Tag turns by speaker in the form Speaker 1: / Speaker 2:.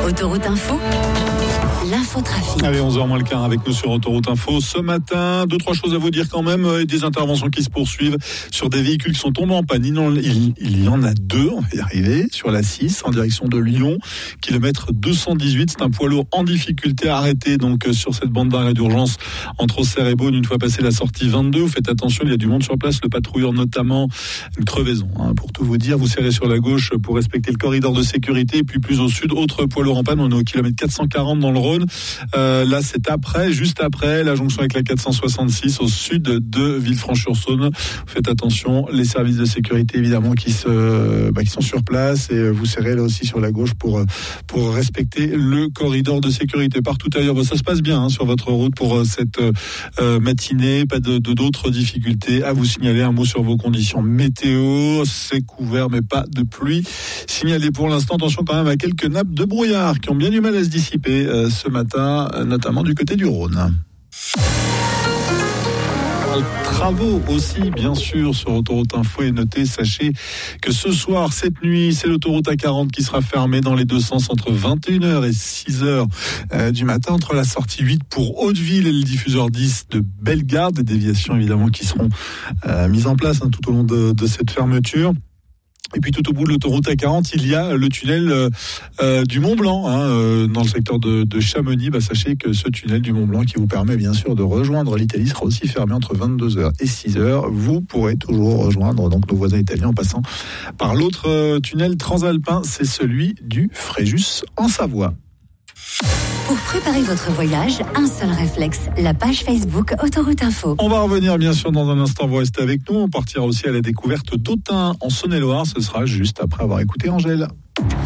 Speaker 1: Autoroute Info, l'infotrafic.
Speaker 2: Allez, 11h moins le quart avec nous sur Autoroute Info. Ce matin, 2-3 choses à vous dire quand même, et des interventions qui se poursuivent sur des véhicules qui sont tombés en panne. Il y en a 2, on va y arriver, sur la 6 en direction de Lyon, kilomètre 218. C'est un poids lourd en difficulté arrêté donc sur cette bande d'arrêt d'urgence entre Auxerre et Beaune une fois passé la sortie 22. Vous faites attention, il y a du monde sur place, le patrouilleur notamment, une crevaison. Pour tout vous dire, vous serrez sur la gauche pour respecter le corridor de sécurité, et puis plus au sud, autre poids lourd en panne, on est au kilomètre 440 dans le Rhône. Là, c'est juste après la jonction avec la 466 au sud de Villefranche-sur-Saône. Faites attention, les services de sécurité évidemment qui sont sur place, et vous serrez là aussi sur la gauche pour respecter le corridor de sécurité. Partout ailleurs, ça se passe bien sur votre route pour cette matinée. Pas d'autres difficultés à vous signaler. Un mot sur vos conditions météo, c'est couvert mais pas de pluie signalée pour l'instant. Attention quand même à quelques nappes de brouillard qui ont bien du mal à se dissiper ce matin, notamment du côté du Rhône. Travaux aussi, bien sûr, sur Autoroute Info. Et notez, sachez que ce soir, cette nuit, c'est l'autoroute A40 qui sera fermée dans les deux sens entre 21h et 6h du matin, entre la sortie 8 pour Hauteville et le diffuseur 10 de Bellegarde. Des déviations, évidemment, qui seront mises en place tout au long de cette fermeture. Et puis tout au bout de l'autoroute A40, il y a le tunnel du Mont-Blanc, dans le secteur de Chamonix. Sachez que ce tunnel du Mont-Blanc qui vous permet bien sûr de rejoindre l'Italie sera aussi fermé entre 22h et 6h. Vous pourrez toujours rejoindre donc nos voisins italiens en passant par l'autre tunnel transalpin, c'est celui du Fréjus en Savoie.
Speaker 1: Pour préparer votre voyage, un seul réflexe, la page Facebook Autoroute Info.
Speaker 2: On va revenir bien sûr dans un instant, vous restez avec nous. On partira aussi à la découverte d'Autun en Saône-et-Loire. Ce sera juste après avoir écouté Angèle.